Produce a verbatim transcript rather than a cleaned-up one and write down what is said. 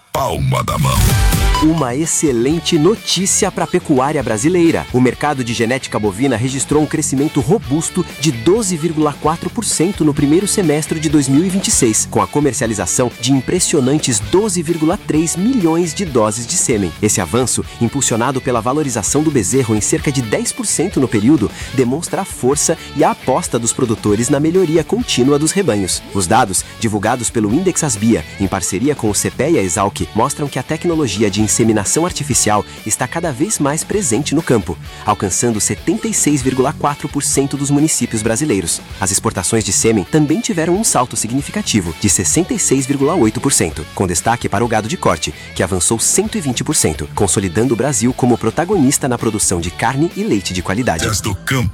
palma da mão. Uma excelente notícia para a pecuária brasileira. O mercado de genética bovina registrou um crescimento robusto de doze vírgula quatro por cento no primeiro semestre de dois mil e vinte e seis, com a comercialização de impressionantes doze vírgula três milhões de doses de sêmen. Esse avanço, impulsionado pela valorização do bezerro em cerca de dez por cento no período, demonstra a força e a aposta dos produtores na melhoria contínua dos rebanhos. Os dados, divulgados pelo Index Asbia, em parceria com o CEPE e a Exalc, mostram que a tecnologia de inseminação artificial está cada vez mais presente no campo, alcançando setenta e seis vírgula quatro por cento dos municípios brasileiros. As exportações de sêmen também tiveram um salto significativo, de sessenta e seis vírgula oito por cento, com destaque para o gado de corte, que avançou cento e vinte por cento, consolidando o Brasil como protagonista na produção de carne e leite de qualidade. Desde o campo